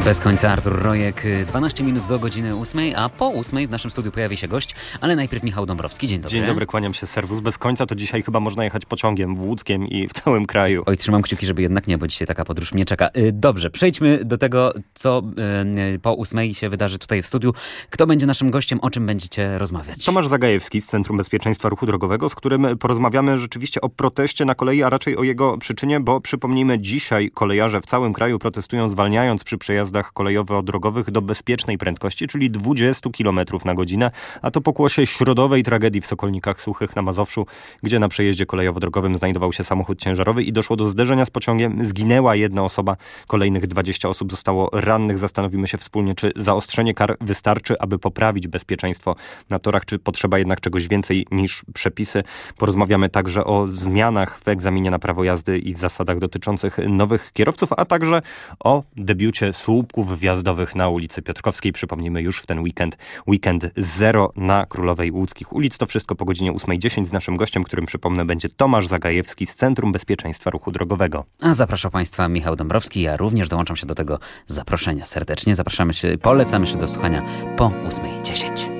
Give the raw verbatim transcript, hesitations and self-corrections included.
Bez końca Artur Rojek, dwanaście minut do godziny ósmej, a po ósmej w naszym studiu pojawi się gość, ale najpierw Michał Dąbrowski. Dzień dobry. Dzień dobry, kłaniam się, serwus. Bez końca to dzisiaj chyba można jechać pociągiem w Łódzkiem i w całym kraju. Oj, trzymam kciuki, żeby jednak nie, bo dzisiaj taka podróż mnie czeka. Dobrze, przejdźmy do tego, co po ósmej się wydarzy tutaj w studiu. Kto będzie naszym gościem, o czym będziecie rozmawiać? Tomasz Zagajewski z Centrum Bezpieczeństwa Ruchu Drogowego, z którym porozmawiamy rzeczywiście o proteście na kolei, a raczej o jego przyczynie, bo przypomnijmy, dzisiaj kolejarze w całym kraju protestują, zwalniając przy przejazdach kolejowo-drogowych do bezpiecznej prędkości, czyli dwadzieścia kilometrów na godzinę, a to pokłosie środowej tragedii w Sokolnikach Suchych na Mazowszu, gdzie na przejeździe kolejowo-drogowym znajdował się samochód ciężarowy i doszło do zderzenia z pociągiem. Zginęła jedna osoba, kolejnych dwadzieścia osób zostało rannych. Zastanowimy się wspólnie, czy zaostrzenie kar wystarczy, aby poprawić bezpieczeństwo na torach, czy potrzeba jednak czegoś więcej niż przepisy. Porozmawiamy także o zmianach w egzaminie na prawo jazdy i w zasadach dotyczących nowych kierowców, a także o debiucie słupków wjazdowych na ulicy Piotrkowskiej. Przypomnijmy, już w ten weekend, weekend zero na Królowej Łódzkich ulic. To wszystko po godzinie ósmej dziesięć z naszym gościem, którym przypomnę będzie Tomasz Zagajewski z Centrum Bezpieczeństwa Ruchu Drogowego. A zapraszam Państwa Michał Dąbrowski. Ja również dołączam się do tego zaproszenia serdecznie. Zapraszamy się, polecamy się do słuchania po ósmej dziesięć.